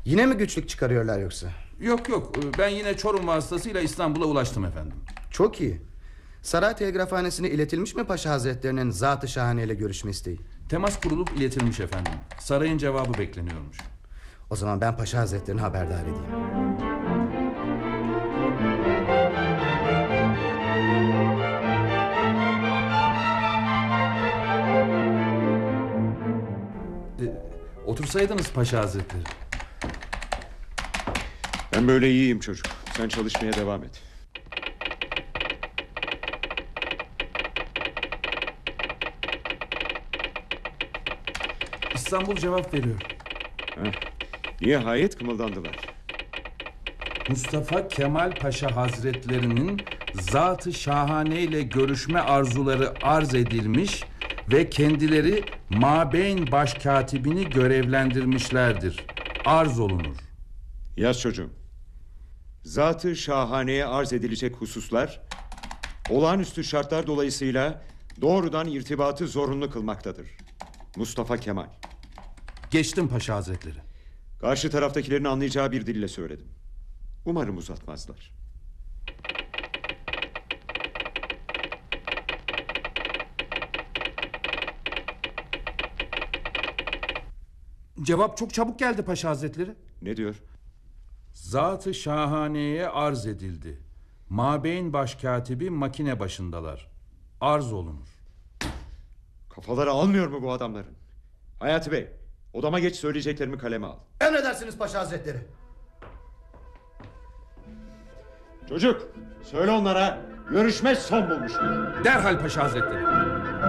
Yine mi güçlük çıkarıyorlar yoksa? Yok, ben yine Çorum vasıtasıyla İstanbul'a ulaştım efendim. Çok iyi. Saray Telgrafhanesi'ne iletilmiş mi Paşa Hazretlerinin Zat-ı Şahane ile görüşme isteği? Temas kurulup iletilmiş efendim. Sarayın cevabı bekleniyormuş. O zaman ben Paşa Hazretlerini haberdar edeyim. Otursaydınız Paşa Hazretleri. Ben böyle iyiyim çocuk. Sen çalışmaya devam et. İstanbul cevap veriyor. Nihayet kımıldandılar. Mustafa Kemal Paşa Hazretlerinin Zat-ı Şahane ile görüşme arzuları arz edilmiş ve kendileri Mabeyn Başkatibini görevlendirmişlerdir. Arz olunur. Yaz çocuğum. Zat-ı Şahane'ye arz edilecek hususlar olağanüstü şartlar dolayısıyla doğrudan irtibatı zorunlu kılmaktadır. Mustafa Kemal. Geçtim Paşa Hazretleri. Karşı taraftakilerin anlayacağı bir dille söyledim. Umarım uzatmazlar. Cevap çok çabuk geldi Paşa Hazretleri. Ne diyor? Zat-ı Şahane'ye arz edildi. Mabeyn Başkatibi makine başındalar. Arz olunur. Kafaları almıyor mu bu adamların? Hayati Bey, odama geç, söyleyeceklerimi kaleme al. Emredersiniz Paşa Hazretleri. Çocuk, söyle onlara görüşme son bulmuştur. Derhal Paşa Hazretleri.